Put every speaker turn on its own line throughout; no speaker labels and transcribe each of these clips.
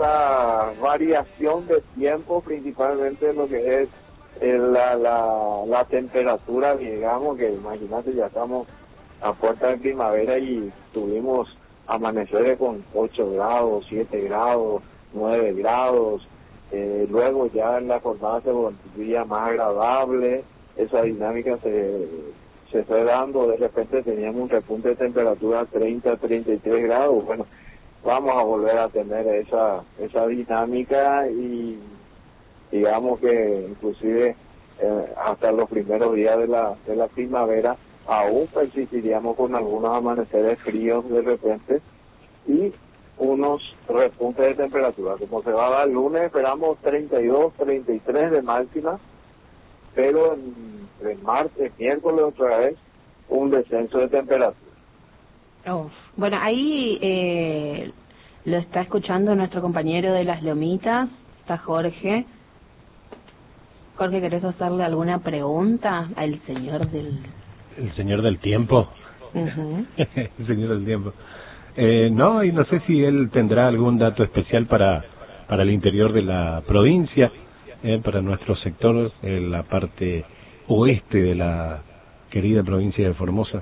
esa variación de tiempo, principalmente lo que es la temperatura, digamos, que imagínate, ya estamos a puerta de primavera y tuvimos amaneceres con 8 grados, 7 grados, 9 grados, luego ya en la jornada se volvía más agradable, esa dinámica se fue dando, de repente teníamos un repunte de temperatura a 30, 33 grados, bueno, vamos a volver a tener esa dinámica y digamos que inclusive hasta los primeros días de la primavera aún persistiríamos con algunos amaneceres fríos de repente y unos repuntes de temperatura. Como se va a dar el lunes, esperamos 32, 33 de máxima, pero en martes, miércoles otra vez, un descenso de temperatura.
Bueno, ahí lo está escuchando nuestro compañero de las Lomitas, está Jorge. Jorge, ¿querés hacerle alguna pregunta al señor del...
¿El señor del tiempo?
Uh-huh.
El señor del tiempo. No, y no sé si él tendrá algún dato especial para el interior de la provincia, para nuestro sector, en la parte oeste de la querida provincia de Formosa.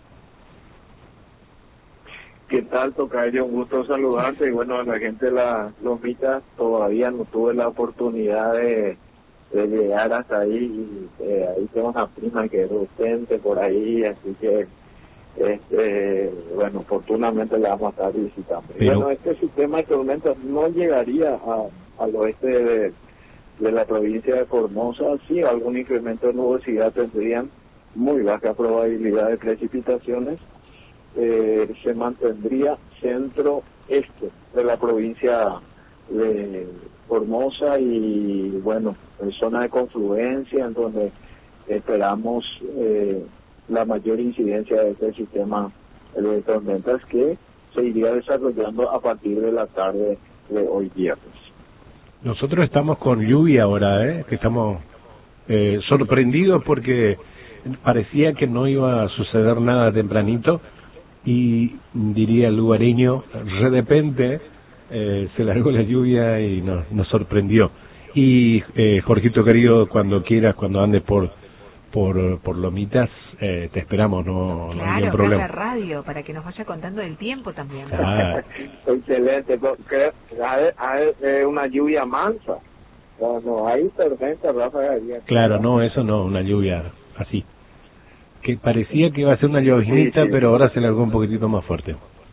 ¿Qué tal, tocayo? Un gusto saludarte. Y bueno, la gente de las Lomitas todavía no tuve la oportunidad de llegar hasta ahí. Y ahí tengo una prima que es docente por ahí, así que bueno, oportunamente la vamos a estar visitando.
Pero...
Bueno, este sistema de tormentas no llegaría al oeste de la provincia de Formosa. Sí, algún incremento de nubosidad tendrían, muy baja probabilidad de precipitaciones. Se mantendría centro-este de la provincia de Formosa y bueno, en zona de confluencia en donde esperamos la mayor incidencia de este sistema de tormentas que se iría desarrollando a partir de la tarde de hoy viernes.
Nosotros estamos con lluvia ahora, que estamos sorprendidos porque parecía que no iba a suceder nada tempranito y diría el lugareño, de repente se largó la lluvia y nos sorprendió. Y Jorgito querido, cuando quieras, cuando andes por Lomitas, te esperamos, no hay ningún problema.
Claro, radio, para que nos vaya contando del tiempo también.
Ah.
Excelente, es una lluvia mansa, no hay tormenta, Rafa.
Claro, no, eso no, una lluvia así. Que parecía que iba a ser una llovinita, sí. Pero ahora se largó un poquitito más fuerte.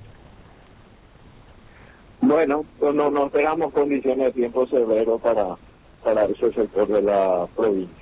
Bueno, pues no esperamos condiciones de tiempo severo para ese sector de la provincia.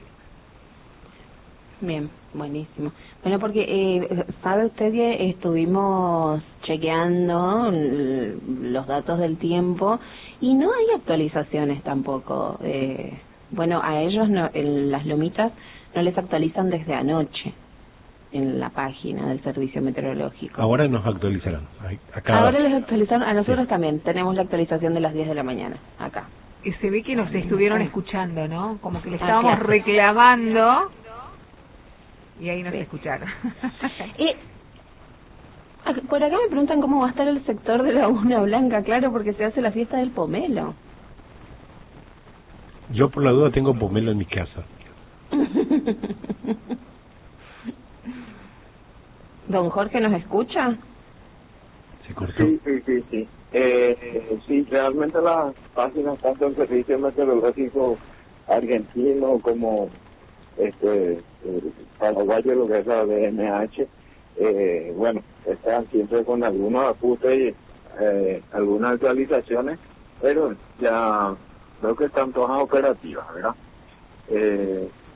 Bien, buenísimo. Bueno, porque sabe usted que estuvimos chequeando los datos del tiempo y no hay actualizaciones tampoco. Bueno, a ellos en las Lomitas no les actualizan desde anoche en la página del servicio meteorológico.
Ahora nos actualizarán.
Ahora les actualizaron, a nosotros sí. También tenemos la actualización de las 10 de la mañana, acá.
Y se ve que nos estuvieron escuchando, ¿no? Como que le estábamos reclamando y ahí nos escucharon.
Por acá me preguntan cómo va a estar el sector de Laguna Blanca, claro, porque se hace la fiesta del pomelo.
Yo por la duda tengo pomelo en mi casa.
¿Don Jorge nos escucha?
¿Se cortó?
Sí. Sí, realmente las páginas tanto del Servicio Meteorológico Argentino como paraguayo, lo que es la DMH, bueno, están siempre con algunos ajustes y algunas actualizaciones, pero ya creo que están todas operativas, ¿verdad?